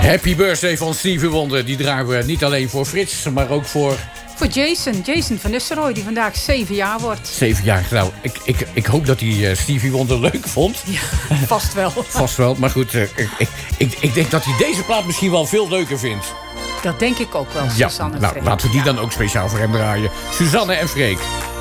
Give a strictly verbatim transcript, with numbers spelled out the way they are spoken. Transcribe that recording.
Happy birthday van Stevie Wonder. Die dragen we niet alleen voor Frits, maar ook voor... Voor Jason. Jason van Nistelrooy, die vandaag zeven jaar wordt. Zeven jaar. Nou, ik, ik, ik hoop dat hij uh, Stevie Wonder leuk vond. Ja, vast wel. Vast wel, maar goed. Uh, ik, ik, ik, ik denk dat hij deze plaat misschien wel veel leuker vindt. Dat denk ik ook wel, Ja, Suzanne en nou, Freek. laten we die ja. dan ook speciaal voor hem draaien. Suzanne en Freek.